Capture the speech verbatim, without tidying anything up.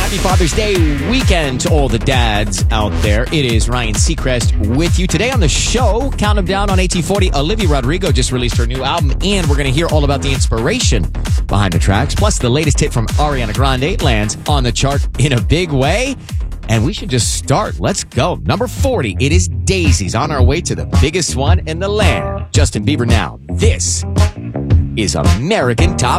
Happy Father's Day weekend to all the dads out there. It is Ryan Seacrest with you. Today on the show, count them down on A T forty. Olivia Rodrigo just released her new album, and we're going to hear all about the inspiration behind the tracks. Plus, the latest hit from Ariana Grande lands on the chart in a big way. And we should just start. Let's go. Number forty, it is Daisies on our way to the biggest one in the land. Justin Bieber now. This is American Top